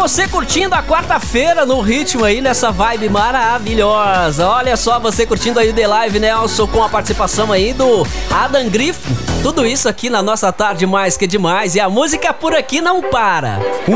você curtindo a quarta-feira no ritmo aí, nessa vibe maravilhosa. Olha só, você curtindo aí o The Live Nelson com a participação aí do Adam Griffin. Tudo isso aqui na nossa tarde mais que demais. E a música por aqui não para.